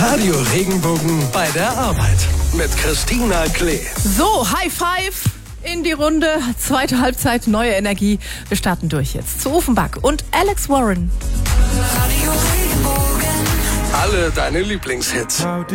Radio Regenbogen bei der Arbeit mit Christina Klee. So, High Five in die Runde. Zweite Halbzeit, neue Energie. Wir starten durch jetzt zu Offenbach und Alex Warren. Alle deine Lieblingshits.